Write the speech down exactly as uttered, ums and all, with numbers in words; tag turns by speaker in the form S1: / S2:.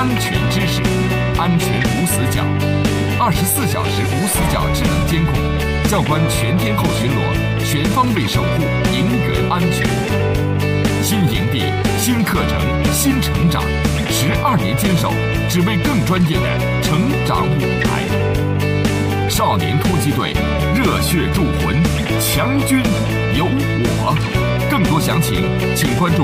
S1: 安全知识，安全无死角，二十四小时无死角智能监控，教官全天候巡逻，全方位守护营园安全。新营地、新课程、新成长，十二年坚守，只为更专业的成长舞台。少年突击队，热血铸魂，强军有我。更多详情，请关注